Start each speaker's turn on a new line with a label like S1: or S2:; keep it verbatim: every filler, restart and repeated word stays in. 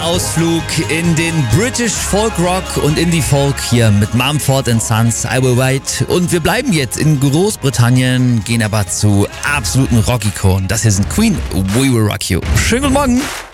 S1: Ausflug in den British Folk Rock und Indie Folk hier mit Mumford and Sons, I Will Wait. Und wir bleiben jetzt in Großbritannien, gehen aber zu absoluten Rock-Ikonen. Das hier sind Queen, We Will Rock You. Schönen guten Morgen.